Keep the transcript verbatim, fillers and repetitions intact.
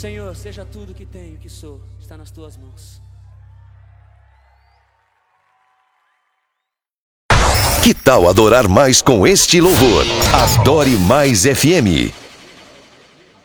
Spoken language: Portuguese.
Senhor, seja tudo que tenho, que sou, está nas tuas mãos. Que tal adorar mais com este louvor? Adore Mais F M.